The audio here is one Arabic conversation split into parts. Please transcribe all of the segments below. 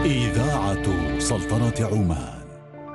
إذاعة سلطنة عمان.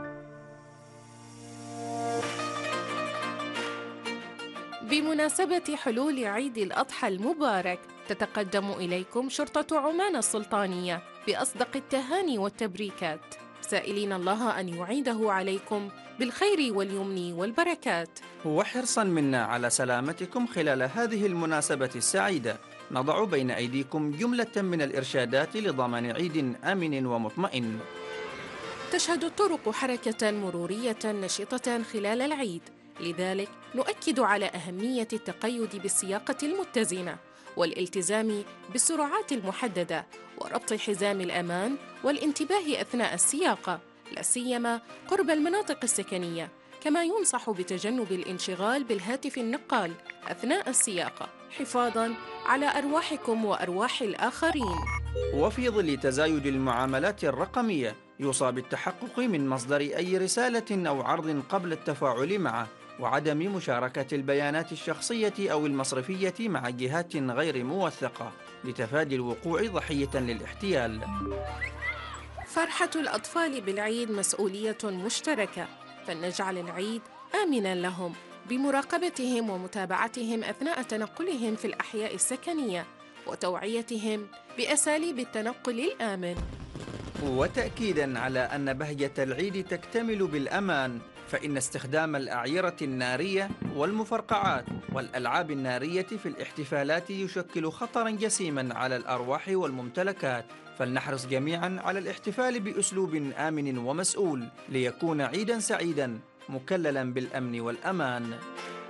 بمناسبة حلول عيد الأضحى المبارك، تتقدم إليكم شرطة عمان السلطانية بأصدق التهاني والتبريكات، سائلين الله أن يعيده عليكم بالخير واليمن والبركات. وحرصاً منا على سلامتكم خلال هذه المناسبة السعيدة، نضع بين أيديكم جملة من الإرشادات لضمان عيد آمن ومطمئن. تشهد الطرق حركة مرورية نشطة خلال العيد، لذلك نؤكد على أهمية التقيد بالسياقة المتزنة والالتزام بالسرعات المحددة وربط حزام الأمان والانتباه أثناء السياقة، لا سيما قرب المناطق السكنية، كما ينصح بتجنب الانشغال بالهاتف النقال أثناء السياقة حفاظاً على أرواحكم وأرواح الآخرين. وفي ظل تزايد المعاملات الرقمية، يوصى بالتحقق من مصدر أي رسالة أو عرض قبل التفاعل معه، وعدم مشاركة البيانات الشخصية أو المصرفية مع جهات غير موثقة لتفادي الوقوع ضحية للاحتيال. فرحة الأطفال بالعيد مسؤولية مشتركة، فلنجعل العيد آمناً لهم بمراقبتهم ومتابعتهم أثناء تنقلهم في الأحياء السكنية وتوعيتهم بأساليب التنقل الآمن. وتأكيداً على أن بهجة العيد تكتمل بالأمان، فإن استخدام الأعيرة النارية والمفرقعات والألعاب النارية في الاحتفالات يشكل خطراً جسيماً على الأرواح والممتلكات، فلنحرص جميعاً على الاحتفال بأسلوب آمن ومسؤول ليكون عيداً سعيداً مكللاً بالأمن والأمان.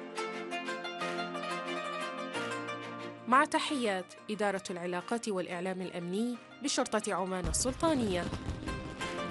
مع تحيات إدارة العلاقات والإعلام الأمني بشرطة عمان السلطانية.